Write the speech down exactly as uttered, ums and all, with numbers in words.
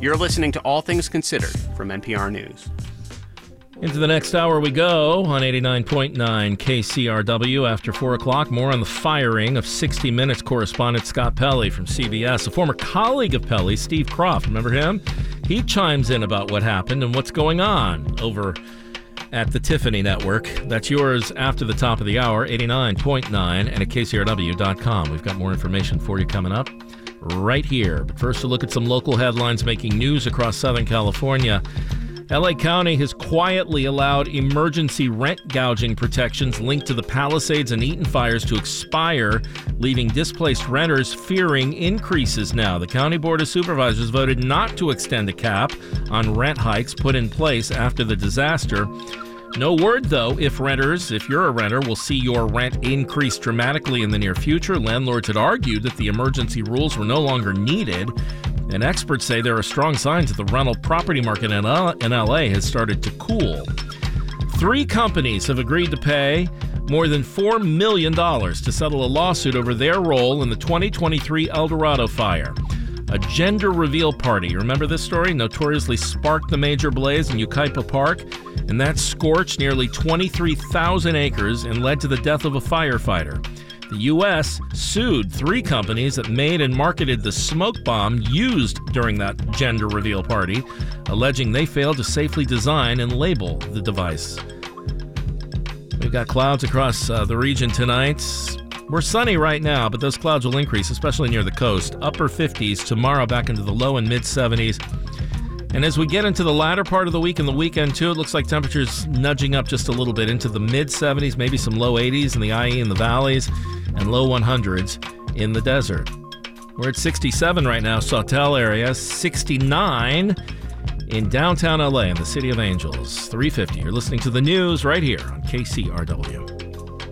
You're listening to All Things Considered from N P R News. Into the next hour we go on eighty-nine point nine K C R W. After four o'clock, more on the firing of sixty minutes correspondent Scott Pelley from C B S. A former colleague of Pelley, Steve Kroft, remember him? He chimes in about what happened and what's going on over at the Tiffany Network. That's yours after the top of the hour, eighty-nine point nine, and at K C R W dot com. We've got more information for you coming up right here. But first, a look at some local headlines making news across Southern California. L A County has quietly allowed emergency rent gouging protections linked to the Palisades and Eaton fires to expire, leaving displaced renters fearing increases now. The County Board of Supervisors voted not to extend a cap on rent hikes put in place after the disaster. No word, though, if renters, if you're a renter, will see your rent increase dramatically in the near future. Landlords had argued that the emergency rules were no longer needed. And experts say there are strong signs that the rental property market in L A has started to cool. Three companies have agreed to pay more than four million dollars to settle a lawsuit over their role in the twenty twenty-three El Dorado fire. A gender reveal party, remember this story, notoriously sparked the major blaze in Yucaipa Park, and that scorched nearly twenty-three thousand acres and led to the death of a firefighter. The U S sued three companies that made and marketed the smoke bomb used during that gender reveal party, alleging they failed to safely design and label the device. We've got clouds across uh, the region tonight. We're sunny right now, but those clouds will increase, especially near the coast. Upper fifties tomorrow, back into the low and mid seventies. And as we get into the latter part of the week and the weekend, too, it looks like temperatures nudging up just a little bit into the mid seventies, maybe some low eighties in the I E and the valleys, and low hundreds in the desert. We're at sixty-seven right now, Sawtelle area, sixty-nine in downtown L A in the City of Angels, three fifty. You're listening to the news right here on K C R W.